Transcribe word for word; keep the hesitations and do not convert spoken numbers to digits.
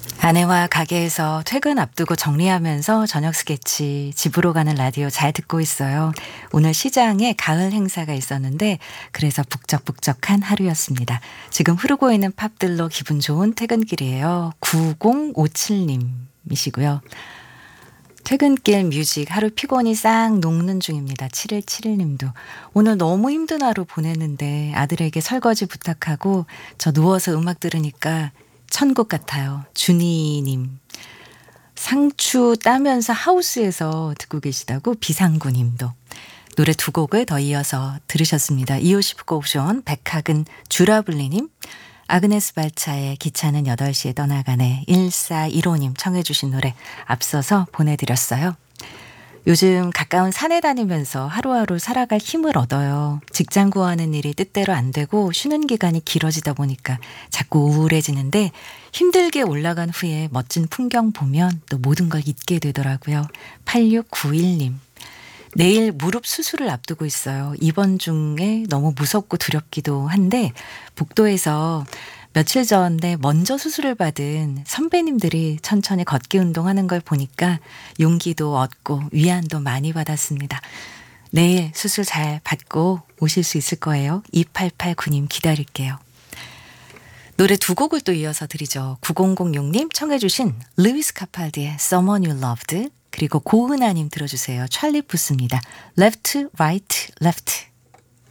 아내와 가게에서 퇴근 앞두고 정리하면서 저녁 스케치, 집으로 가는 라디오 잘 듣고 있어요. 오늘 시장에 가을 행사가 있었는데 그래서 북적북적한 하루였습니다. 지금 흐르고 있는 팝들로 기분 좋은 퇴근길이에요. 구공오칠님이시고요. 퇴근길 뮤직 하루 피곤이 싹 녹는 중입니다. 칠일칠일님도 오늘 너무 힘든 하루 보냈는데 아들에게 설거지 부탁하고 저 누워서 음악 들으니까 천국 같아요. 준희님. 상추 따면서 하우스에서 듣고 계시다고 비상구님도. 노래 두 곡을 더 이어서 들으셨습니다. 이오십구 옵션 백학은 주라블리님. 아그네스 발차의 기차는 여덟 시에 떠나가네. 일사일오님 청해 주신 노래 앞서서 보내드렸어요. 요즘 가까운 산에 다니면서 하루하루 살아갈 힘을 얻어요. 직장 구하는 일이 뜻대로 안 되고 쉬는 기간이 길어지다 보니까 자꾸 우울해지는데 힘들게 올라간 후에 멋진 풍경 보면 또 모든 걸 잊게 되더라고요. 팔육구일님. 내일 무릎 수술을 앞두고 있어요. 입원 중에 너무 무섭고 두렵기도 한데 복도에서 며칠 전에 먼저 수술을 받은 선배님들이 천천히 걷기 운동하는 걸 보니까 용기도 얻고 위안도 많이 받았습니다. 내일 수술 잘 받고 오실 수 있을 거예요. 이팔팔구님 기다릴게요. 노래 두 곡을 또 이어서 드리죠. 구공공육님 청해 주신 루이스 카팔디의 Someone You Loved 그리고 고은아님 들어주세요. 찰리 푸스입니다. Left, Right, Left.